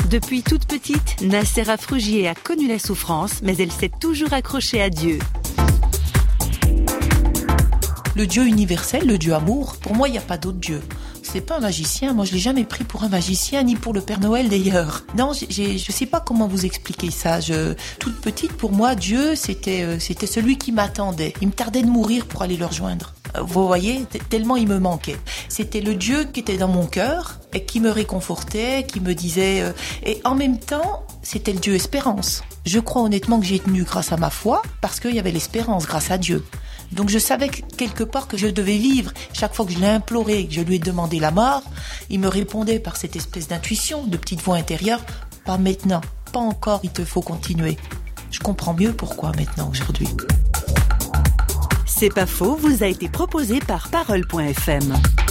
Depuis toute petite, Nacera Frugier a connu la souffrance, mais elle s'est toujours accrochée à Dieu. Le Dieu universel, le Dieu amour, pour moi, il n'y a pas d'autre Dieu. C'est pas un magicien, moi je l'ai jamais pris pour un magicien, ni pour le Père Noël d'ailleurs. Non, je sais pas comment vous expliquer ça. Toute petite, pour moi, Dieu, c'était celui qui m'attendait. Il me tardait de mourir pour aller le rejoindre. Vous voyez, tellement il me manquait. C'était le Dieu qui était dans mon cœur et qui me réconfortait, qui me disait... et en même temps, c'était le Dieu espérance. Je crois honnêtement que j'ai tenu grâce à ma foi parce qu'il y avait l'espérance grâce à Dieu. Donc je savais quelque part que je devais vivre. Chaque fois que je l'ai imploré, que je lui ai demandé la mort, il me répondait par cette espèce d'intuition, de petite voix intérieure, « Pas maintenant, pas encore, il te faut continuer. » Je comprends mieux pourquoi maintenant, aujourd'hui. C'est pas faux, vous a été proposé par Parole.fm.